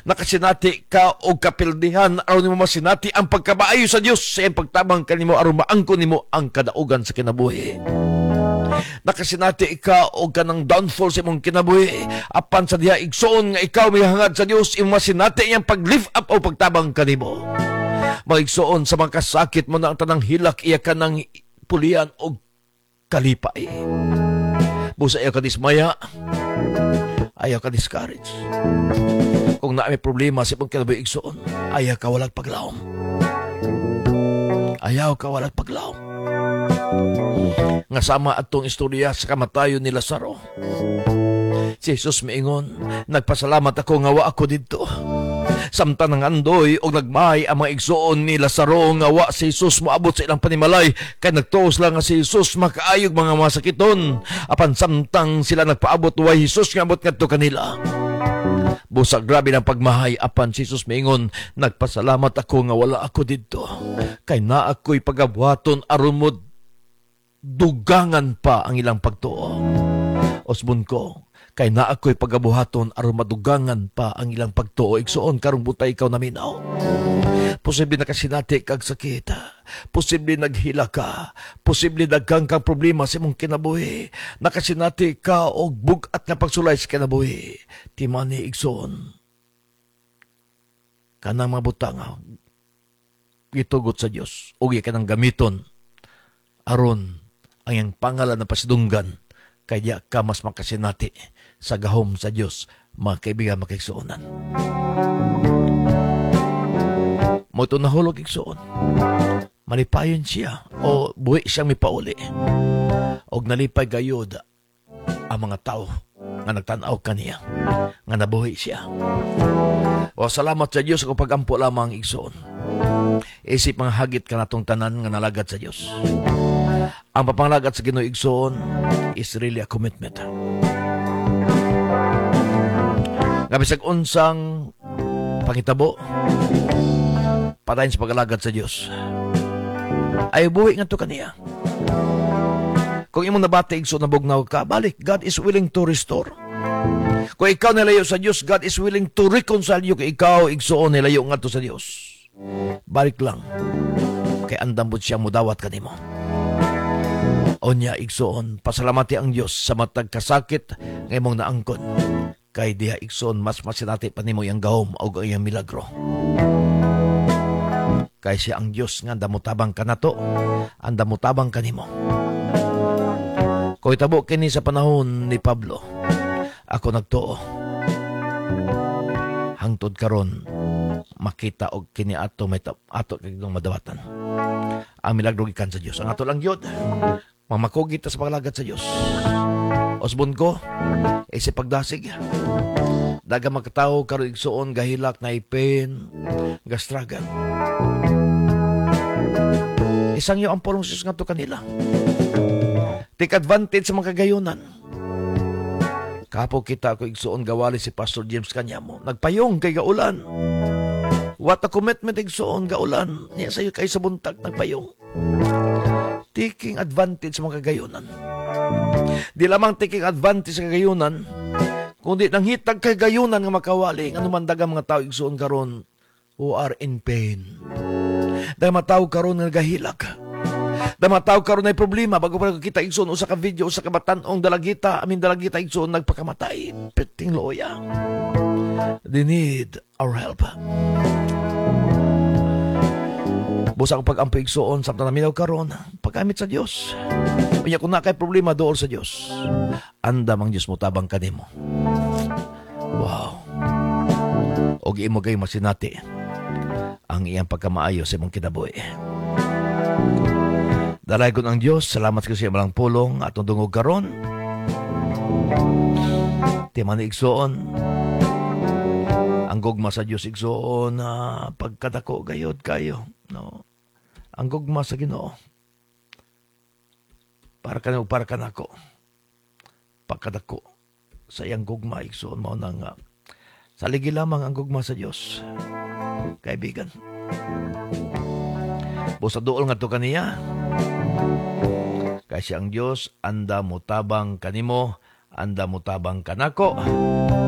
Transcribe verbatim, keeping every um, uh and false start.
nakasinati ka o kapildihan aron nimo masinati ang pagkamaayo sa Dios sa iyang pagtabang kanimo aron maangkon nimo ang kadaugan sa kinabuhi. Nakasinati ka o kanang downfall sa imong kinabuhi apan sa diha igsoon nga ikaw may hangad sa Dios imo masinati iyang pag-lift up o pagtabang kanimo. Maigsoon sa mga kasakit mo na ang tanang hilak iya ka ng pulian o kalipay. Busa ayaw ka dismaya, ayaw ka discourage. Kung na may problema sa ipong kinabuhi igsoon, ayaw ka walang paglaom. Ayaw ka walang paglaom. Nga sama atong istorya sa kamatayon ni Lazaro. Si Jesus miingon, nagpasalamat ako nga wa ako dito. Samtang ng andoy o nagmahay ang mga igsoon ni Lazaro nga wa si Jesus moabot sa ilang panimalay kay nagtuos lang nga si Jesus makaayog mga masakiton. Apan samtang sila nagpaabot wa Jesus nga abot ngadto kanila. Busa grabe ng pagmahay apan si Jesus miingon, nagpasalamat ako nga wala ako dito. Kay na ako'y pagabuhaton aron mo dugangan pa ang ilang pagtuo. Osbon ko, kay na ako'y pagabuhaton aron madugangan pa ang ilang pagtuo. Igsoon karong butay ikaw naminaw. Posible nakasinati kag sakit. Posible naghila ka. Posible nagkang kang problema sa imong kinabuhi. Nakasinati ka og bugat nga pagsulay sa kinabuhi. Timani igsoon. Kanang mga butang gitugot sa Dios. Ug kanang gamiton aron ang iyang pangalan na pasidunggan kaya ka mas makasinati sa gahom sa Dios, mga kaibigan, makiksuonan. Mo ito nahulog iksuon. Malipayon siya o buhi siyang mipauli. Og nalipay gayod ang mga tao nga nagtanaw kaniya nga nabuhi siya. O salamat sa Dios kung pagampo lamang igsuon. Isip mga hagit ka natong tanan nga nalagad sa Dios. Ang papanglagad sa Ginoo igsoon is really a commitment. Nga bisag unsang pangitabo patayin sa pagalagad sa Dios ay buhi nga to kaniya. Kung imong nabati igsoon nabugnaw ka, balik. God is willing to restore. Kung ikaw nilayo sa Dios, God is willing to reconcile you. Kung ikaw igsoon nilayo nga to sa Dios, balik lang. Kay andam bud siya mudawat kanimo. Onya igsoon, pasalamati ang Dios sa matag kasakit nga imong naangkon. Kay diha igsoon, mas masinati pa nimo yang gahom o yang milagro. Kay siya ang Dios nga damutabang kanato, ang damutabang kanimo. Kung itabo kini sa panahon ni Pablo, ako nagtuo. Hangtod karon makita og kini ato may ato kay madawatan. Ang milagro gikan sa Dios. Ang ato lang gyud mamakugit sa paglagad sa Dios. Osbon ko, isip pagdasig. Daga magkatawo karon igsuon gahilak na ipin, gastragan. Isang iyo ang pulong Dios ngadto kanila. Take advantage sa mga kagayunan. Kapo kita ko igsuon gawali si Pastor James Kanyamo. Nagpayong kay gaulan. What a commitment igsuon gaulan. Niya sayo kay sa buntag nagpayong. Taking advantage sa mga kagayunan. Di lamang taking advantage sa kagayunan, kundi nang hitag kagayunan nga makawali nga numandagang mga tao igsuon karon who are in pain. Dahil matao karon nga nagahilak. Dahil matao karon na problema bago pa kita igsuon usa ka video usa ka batan-ong dalagita amin dalagita igsuon nagpakamatay. Piting loya. They need our help. Busa ang pag-ampo igsuon samtang naminaw karon paggamit sa Dios. Unya kung na kay problema dool sa Dios, andam ang Dios mo tabang kanimo. Wow. Og imo kay masinati ang iyang pagkamaayo sa imong kinabuhi. Dalay ko ng Diyos, salamat ko siya malang pulong atong dungog karon. Timan igsoon ang gugma sa Diyos igsoon na uh, pagkadako gayod kayo, no? Ang gugma sa Ginoo para kanang para kanako pagkadako sa iyang gugma igsoon mao nang uh, saligi lamang ang gugma sa Diyos, kaibigan. Busa duol nga to kaniya. Kasi ang Diyos anda mo tabang kanimo, anda mo tabang kanako.